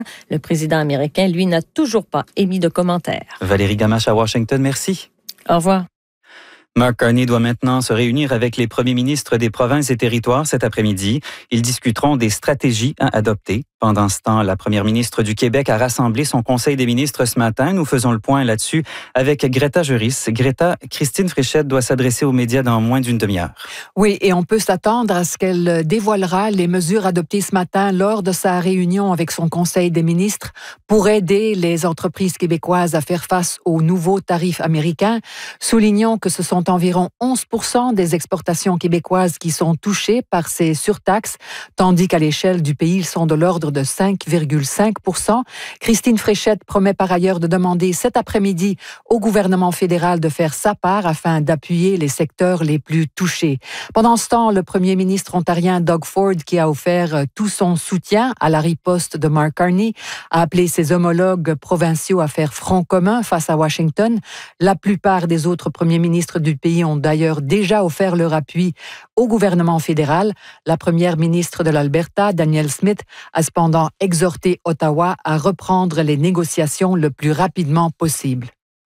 Le président américain, lui, n'a toujours pas émis de commentaires. Valérie Gamache à Washington, merci. Au revoir. Mark Carney doit maintenant se réunir avec les premiers ministres des provinces et territoires cet après-midi. Ils discuteront des stratégies à adopter. Pendant ce temps, la première ministre du Québec a rassemblé son conseil des ministres ce matin. Nous faisons le point là-dessus avec Greta Juris. Greta, Christine Fréchette doit s'adresser aux médias dans moins d'une demi-heure. Oui, et on peut s'attendre à ce qu'elle dévoilera les mesures adoptées ce matin lors de sa réunion avec son conseil des ministres pour aider les entreprises québécoises à faire face aux nouveaux tarifs américains. Soulignons que ce sont environ 11% des exportations québécoises qui sont touchées par ces surtaxes, tandis qu'à l'échelle du pays, ils sont de l'ordre de 5,5%. Christine Fréchette promet par ailleurs de demander cet après-midi au gouvernement fédéral de faire sa part afin d'appuyer les secteurs les plus touchés. Pendant ce temps, le premier ministre ontarien Doug Ford, qui a offert tout son soutien à la riposte de Mark Carney, a appelé ses homologues provinciaux à faire front commun face à Washington. La plupart des autres premiers ministres du pays ont d'ailleurs déjà offert leur appui au gouvernement fédéral. La première ministre de l'Alberta, Danielle Smith, a cependant exhorté Ottawa à reprendre les négociations le plus rapidement possible.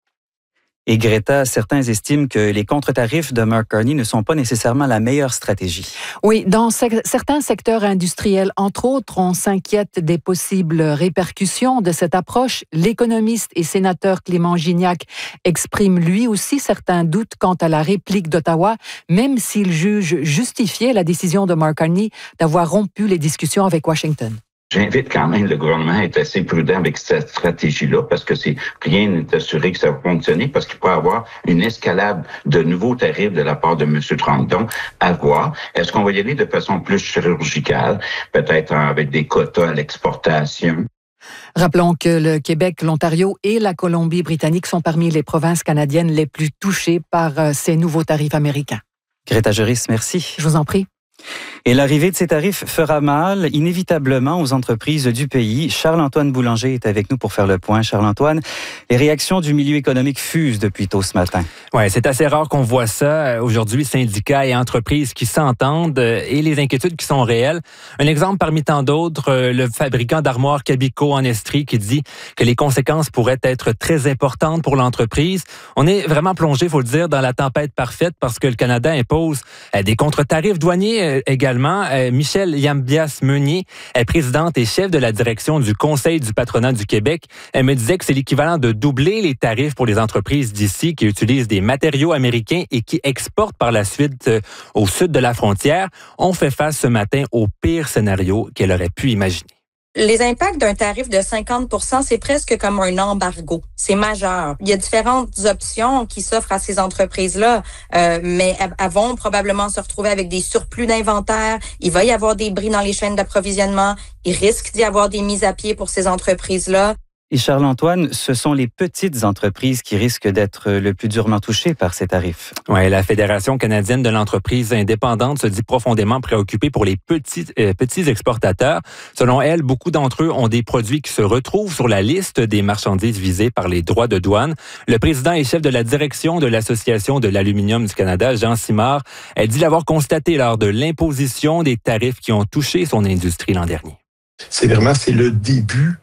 Et Greta, certains estiment que les contre-tarifs de Mark Carney ne sont pas nécessairement la meilleure stratégie. Oui, dans certains secteurs industriels, entre autres, on s'inquiète des possibles répercussions de cette approche. L'économiste et sénateur Clément Gignac exprime lui aussi certains doutes quant à la réplique d'Ottawa, même s'il juge justifiée la décision de Mark Carney d'avoir rompu les discussions avec Washington. J'invite quand même le gouvernement à être assez prudent avec cette stratégie-là parce que rien n'est assuré que ça va fonctionner parce qu'il peut y avoir une escalade de nouveaux tarifs de la part de M. Trump. Donc, à voir. Est-ce qu'on va y aller de façon plus chirurgicale, peut-être avec des quotas à l'exportation? Rappelons que le Québec, l'Ontario et la Colombie-Britannique sont parmi les provinces canadiennes les plus touchées par ces nouveaux tarifs américains. Greta Juris, merci. Je vous en prie. Et l'arrivée de ces tarifs fera mal, inévitablement, aux entreprises du pays. Charles-Antoine Boulanger est avec nous pour faire le point. Charles-Antoine, les réactions du milieu économique fusent depuis tôt ce matin. Oui, c'est assez rare qu'on voit ça. Aujourd'hui, syndicats et entreprises qui s'entendent et les inquiétudes qui sont réelles. Un exemple parmi tant d'autres, le fabricant d'armoires Cabico en Estrie qui dit que les conséquences pourraient être très importantes pour l'entreprise. On est vraiment plongé, il faut le dire, dans la tempête parfaite parce que le Canada impose des contre-tarifs douaniers également. Michel Yambias-Meunier est présidente et chef de la direction du Conseil du patronat du Québec. Elle me disait que c'est l'équivalent de doubler les tarifs pour les entreprises d'ici qui utilisent des matériaux américains et qui exportent par la suite au sud de la frontière. On fait face ce matin au pire scénario qu'elle aurait pu imaginer. Les impacts d'un tarif de 50%, c'est presque comme un embargo. C'est majeur. Il y a différentes options qui s'offrent à ces entreprises-là, mais elles vont probablement se retrouver avec des surplus d'inventaire. Il va y avoir des bris dans les chaînes d'approvisionnement. Il risque d'y avoir des mises à pied pour ces entreprises-là. Et Charles-Antoine, ce sont les petites entreprises qui risquent d'être le plus durement touchées par ces tarifs. Oui, la Fédération canadienne de l'entreprise indépendante se dit profondément préoccupée pour les petits exportateurs. Selon elle, beaucoup d'entre eux ont des produits qui se retrouvent sur la liste des marchandises visées par les droits de douane. Le président et chef de la direction de l'Association de l'aluminium du Canada, Jean Simard, a dit l'avoir constaté lors de l'imposition des tarifs qui ont touché son industrie l'an dernier. C'est le début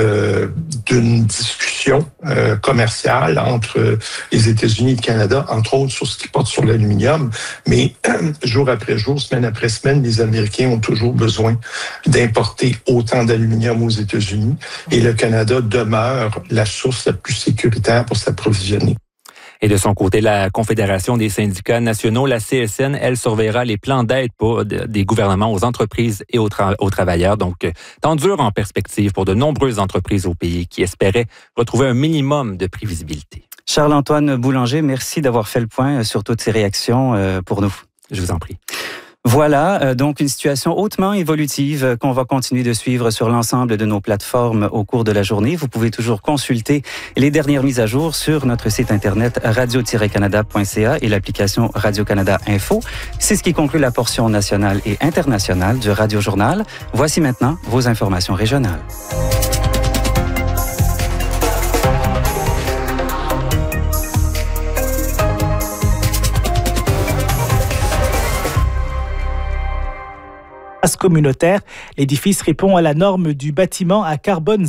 d'une discussion commerciale entre les États-Unis et le Canada, entre autres sur ce qui porte sur l'aluminium. Mais jour après jour, semaine après semaine, les Américains ont toujours besoin d'importer autant d'aluminium aux États-Unis et le Canada demeure la source la plus sécuritaire pour s'approvisionner. Et de son côté, la Confédération des syndicats nationaux, la CSN, elle surveillera les plans d'aide des gouvernements aux entreprises et aux travailleurs. Donc, temps dur en perspective pour de nombreuses entreprises au pays qui espéraient retrouver un minimum de prévisibilité. Charles-Antoine Boulanger, merci d'avoir fait le point sur toutes ces réactions pour nous. Je vous en prie. Voilà, donc une situation hautement évolutive qu'on va continuer de suivre sur l'ensemble de nos plateformes au cours de la journée. Vous pouvez toujours consulter les dernières mises à jour sur notre site internet radio-canada.ca et l'application Radio-Canada Info. C'est ce qui conclut la portion nationale et internationale du Radio Journal. Voici maintenant vos informations régionales. communautaire. L'édifice répond à la norme du bâtiment à carbone